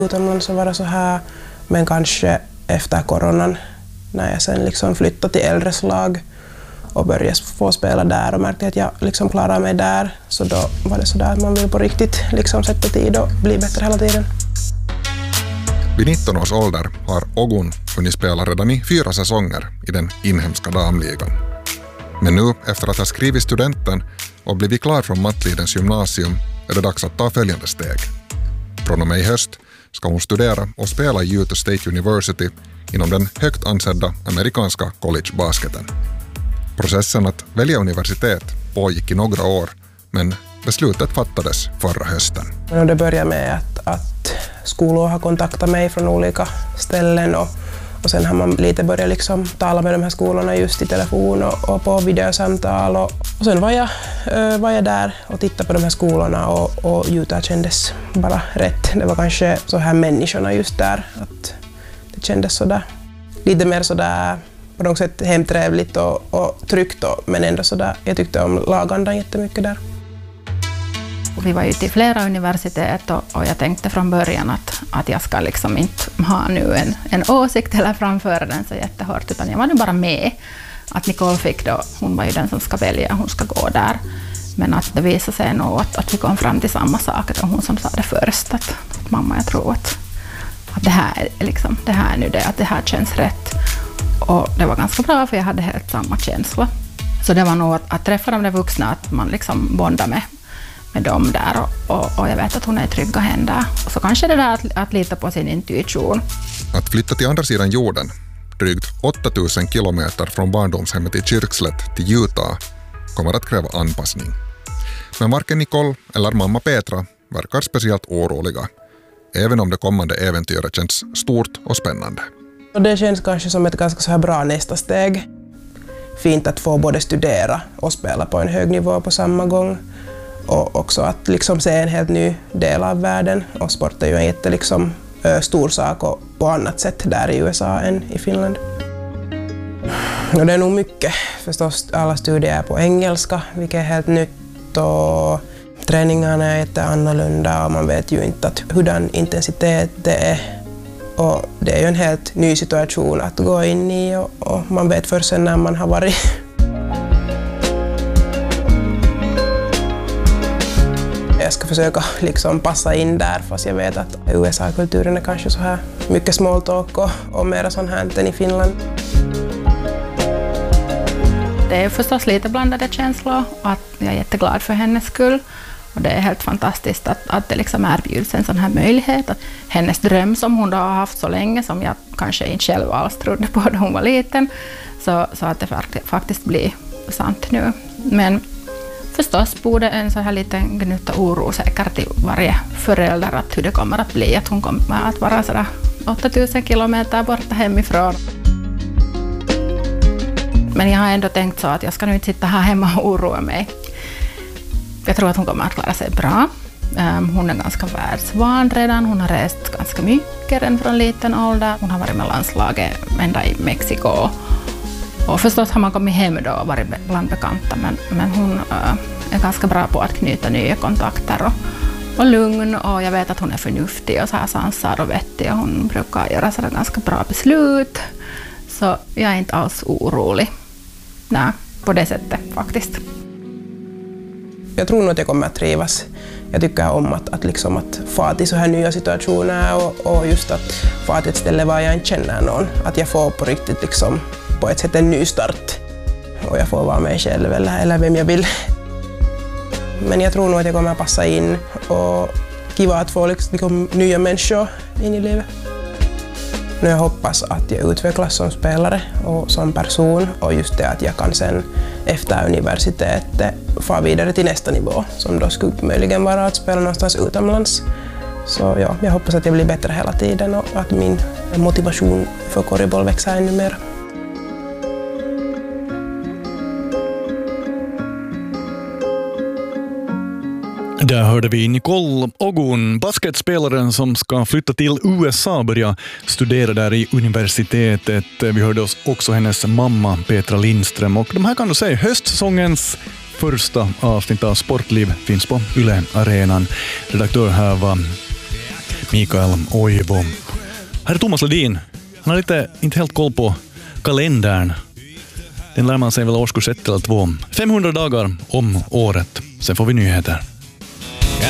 utomlands att vara så här, men kanske efter coronan när jag sen liksom flyttade till äldres lag och började få spela där och märkte att jag liksom klarar mig där, så då var det så där att man vill på riktigt liksom sätta tid och bli bättre hela tiden. Vid 19 års ålder har Ogun hunnit spela redan i 4 säsonger i den inhemska damligan. Men nu, efter att ha skrivit studenten och blivit klar från Mattlidens gymnasium, är det dags att ta följande steg. Från och med i höst ska hon studera och spela i Utah State University inom den högt ansedda amerikanska collegebasketen. Processen att välja universitet pågick i några år, men beslutet fattades förra hösten. Det började med att skolor har kontaktat mig från olika ställen och sen har man lite börjat liksom tala med de här skolorna just i telefon och på videosamtal. Och sen var jag där och tittade på de här skolorna och Utah kändes bara rätt. Det var kanske så här människorna just där, att det kändes sådär lite mer sådär på något sätt hemtrevligt och tryggt, men ändå sådär. Jag tyckte om lagandan jättemycket där. Vi var ju till flera universitet och jag tänkte från början att jag ska liksom inte ha nu en åsikt eller framföra den så jättehårt, utan jag var nu bara med. Att Nicole fick då, hon var ju den som ska välja, hon ska gå där. Men att det visade sig nog att vi kom fram till samma sak, att hon som sa det först, att mamma, jag tror att det här liksom, det här är nu det, att det här känns rätt. Och det var ganska bra för jag hade helt samma känsla. Så det var nog att träffa de där vuxna, att man liksom bondade med dem där och jag vet att hon är i trygga händer. Och så kanske det där att lita på sin intuition. Att flytta till andra sidan jorden, drygt 8000 kilometer från barndomshemmet i Kyrkslätt till Utah, kommer att kräva anpassning. Men varken Nicole eller mamma Petra verkar speciellt oroliga, även om det kommande äventyret känns stort och spännande. Och det känns kanske som ett ganska så här bra nästa steg. Fint att få både studera och spela på en hög nivå på samma gång. Och också att liksom se en helt ny del av världen. Och sport är ju en liksom, stor sak och på annat sätt där i USA än i Finland. Och det är nog mycket. Förstås alla studier är på engelska, vilket är helt nytt. Och träningarna är jätteannorlunda och man vet ju inte hurdan intensitet det är. Och det är ju en helt ny situation att gå in i och man vet först när man har varit. Jag ska försöka liksom passa in där, fast jag vet att USA-kulturen är kanske så här mycket small talk och mer sån här än i Finland. Det är förstås lite blandade känslor och att jag är jätteglad för hennes skull. Och det är helt fantastiskt att det liksom erbjuds en sån här möjlighet. Att hennes dröm som hon då har haft så länge, som jag kanske inte själv alls trodde på när hon var liten, så att det faktiskt blir sant nu. Men förstås borde en så här liten gnutta oro säkert till varje förälder att hur det kommer att bli. Att hon kommer att vara sådär 8000 kilometer borta hemifrån. Men jag har ändå tänkt så att jag ska nu inte sitta här hemma och oroa mig. Jag tror att hon kommer att klara sig bra. Hon är ganska världsvan redan. Hon har rest ganska mycket redan från liten ålder. Hon har varit med landslaget ända i Mexiko. Och förstås har man kommit hem då och varit bland bekanta. Men hon är ganska bra på att knyta nya kontakter och lugn. Och jag vet att hon är förnuftig och så här sansad och vettig. Och hon brukar göra så ganska bra beslut. Så jag är inte alls orolig. Nej, på det sättet faktiskt. Jag tror nog att jag kommer att trivas. Jag tycker om att få till så här nya situationer och just att få till ett ställe var jag inte känner någon. Att jag får på riktigt liksom, på ett sätt en ny start. Och jag får vara mig själv eller vem jag vill. Men jag tror nog att jag kommer att passa in och kiva att få liksom nya människor in i livet. Nu jag hoppas att jag utvecklas som spelare och som person och just det att jag kan sen efter universitetet få vidare till nästa nivå som då skulle möjligen vara att spela någonstans utomlands. Så ja, jag hoppas att jag blir bättre hela tiden och att min motivation för korriboll växer ännu mer. Där hörde vi Nicole Ogun, basketspelaren som ska flytta till USA och börja studera där i universitetet. Vi hörde också hennes mamma Petra Lindström. Och de här kan du säga höstsäsongens första avsnitt av Sportliv finns på Yle Arenan. Redaktör här var Mikael Oivo. Här är Thomas Ledin. Han har inte helt koll på kalendern. Den lär man sig väl årskurs 1 eller 2. 500 dagar om året. Sen får vi nyheter.